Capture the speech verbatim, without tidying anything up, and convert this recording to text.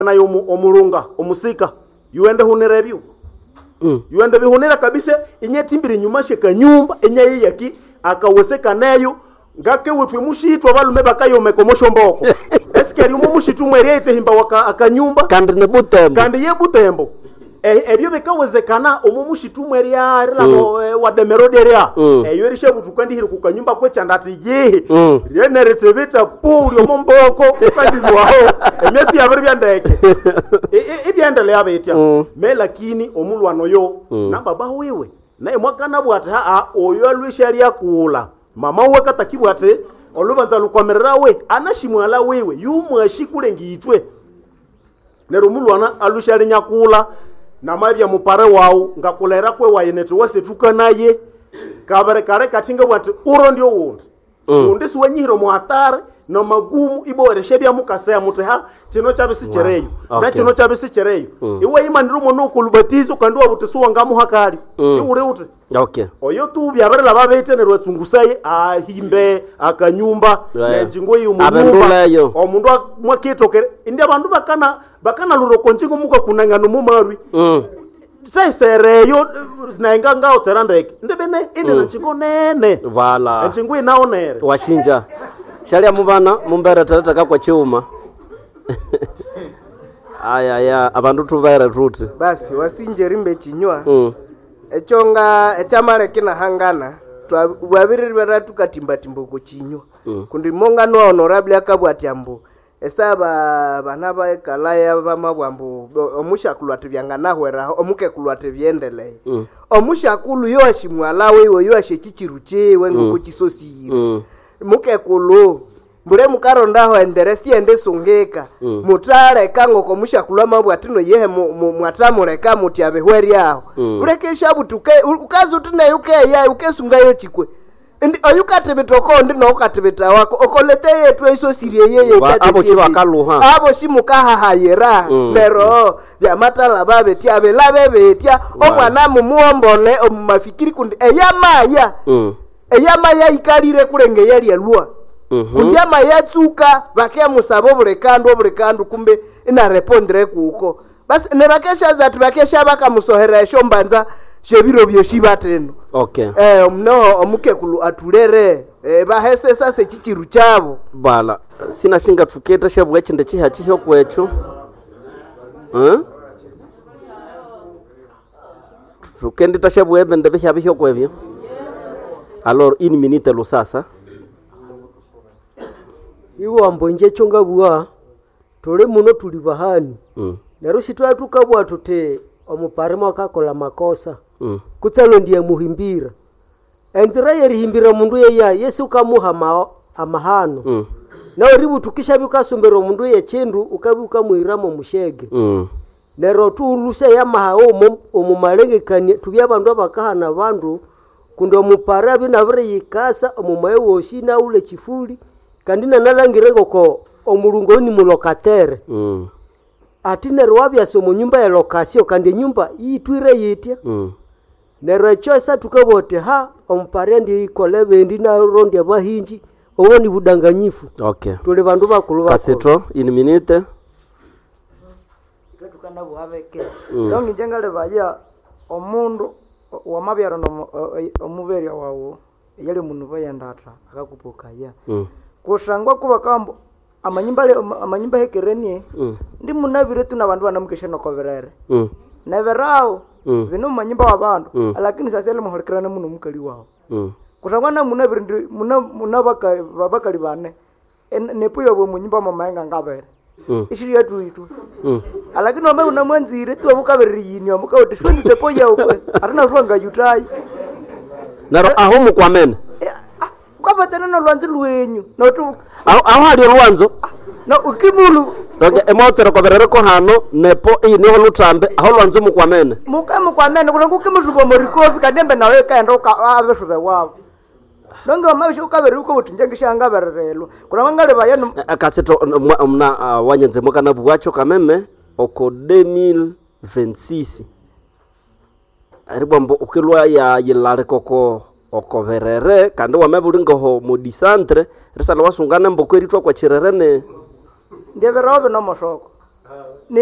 na yomu omulunga omusika yuende hunere byo mm. yuende bihunira kabisa inye timbiri nyuma sheka nyumba enye yiyaki akaweseka nayo ngake wetwe mushitwa balume bakayome komoshombo eske ari umushitu mwerete himba waka akanyumba kandi ne butembo kandi ye butembo e, ebyo bekawezekana umumushitu mweri ari la mm. wa demeroderia mm. eyo rishe butukandi hiri kukanyumba kwe chandati ye mm. renere bita puli omomboko kandi lwaho emyeti yabiri byandeke ibyendele yabetya mm. me lakini omulwano yo mm. namba bawewe naye mwakana bwata ha oyo alwisha lyakula mama we katakibwate olubanza lukomerera we anashimwala wewe yumwashi kulengitwe nero mulwana alushali nyakula na mabya mupare wao ngakulera kwe wayeneto wase tukanaye kabare kare katinga bwate uro ndio wundi mm. undi siwenyihiro muhatare no magumu iboreshe bya mukasaya mute ha kino cyabisi cereyo wow. okay. na kino cyabisi cereyo mm. iwe imaniro mono kulubatizo kandi wabutesuwa ngamu hakali mm. iure ute okay oyo tu byabarela babete nerwe tsungusaye ahimbe akanyumba yeah. nenjingo y'umuntu omundu mwakitokere indi abantu bakana bakana luroko njingo muka kunangana mumarwi mm. tsayisereyo nainga ngao tserandeke ndebene inde mm. njingo nene vala njingo inaonere washinja shalia mubana mumbere tataka kwa chiuma aya ya abantu tubaira ruti basi wasinjerimbe chinywa mm. echonga echamare kina hangana twabiriri baratu katimba timbo ko chinywa mm. kundi monga no honorable akabwati ambo esaba bana ba kalaya bamabwambo omushakulu atibyangana hwera omuke kulwate byendele mm. omushakulu yo ashimwalawe yo yo ashechichiruche wengo mm. kuchisosire mm. muke kulu mbure mukaronda ho enderesi ende sungeka mm. mutare kango ko mushakulu amabwatino yehe mwatamureka muti abehweri aho mm. ureke shabutuke ukazo tune yuke ya ukesunga yo chikwe ndi oyukate bitoko ndi no ukatebeta wako okolete yetu iso sirie yeye tati abo chiro akaluha abo shimukaha hayera mm. lero bya matala babe tia belabe betia wow. omwana mumuombole omumafikiri kundi eyamaya mm. eyamaya ikalire kulenge yali yalwa mhm kundi amaya tsuka bake musabo burekando burekando kumbe ina repondre kuko basi nerakesha zatu bakesha bakamusohera shombanza shebiro byoshibateno okay eh mno omuke kulu atulere eh bahese sase chichiru chabo bala sina shinga tuketa shabwe chinde chiha chiho kwecho eh tukendi tashabwe bende bihya bihyo kwebyo alors une minute lo sasa iwo ambonje chonga bwa tole muno tuli bahani mm. narushi twatuka tute omupare mwakakola makosa mm. kutsalo ndiye muhimbira enzira yerihimbira mundu yeya yesu kamuha ma amahano mm. nawe ributukisha bikasumbero mundu ye chindu ukabuka muiramo mushege mm. nero tuluse yamaha omo omumalengekanye tubya bandu abakahana bandu kundi omupare binabire yikasa omumaye woshina ule chifuli kandi nanalangireko ko omulungo ni mulokatere mm. atinero wabyaso mu nyumba ya lokasio kandi nyumba yitwire yitia mm. nero chosa tukabote ha ompare ndi kolebe ndi na rondi abahinji owo ni budanganyifu okay tole bandu bakulu bakulu kasetro in minute tukana buhabeke mm. longi jengale baya omundu wamabyaro no omuberi wawo yali mundu bayandata akakupoka ya mm. kushangwa kuba kambo amanyimba amanyimba hekerenie mm. ndi munabire tuna bandu banamukesha nokoverere mm. neverao mm. bino manyimba wabandu mm. lakini sasa ile muhorekerana muno mukali wao mm. kushangwa na munabire ndi muna munabaka babakali bane nepuyo bo munyimba mamayenga ngabere mm. ishiri yetu itu mm. lakini wame unamwanzire tu abukabere yini amukawote shwendi tepo ya ukwe arina ruanga yutai naro aho mukwamene kwabatana no lwanzo lwenyu no tu aho aho ali lwanzo no ukimulu doge emotsera koberere ko hano nepo iyi niho lutambe aho lwanzo mukwamene muka mukwamene kuno kukimuzubo morikovi kadembe nawe kaenda ka abeshuve wabo donge amabisho ukabere uko butinje ngishanga bererelo kuna ngale bayano akaseto mna wanyenze mukana bwacho kameme oko deux mille vingt-six aribombo ukilwa ya yilare koko okoverere kandi wamebulingo ho modisantre risala wasungana mboko eritwa kwa chirerene ndeberawe no moshoko